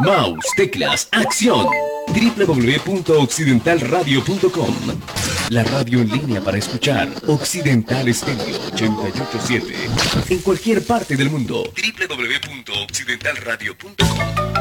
Mouse, teclas, acción. www.occidentalradio.com. La radio en línea para escuchar. Occidental Estéreo 887. En cualquier parte del mundo. www.occidentalradio.com.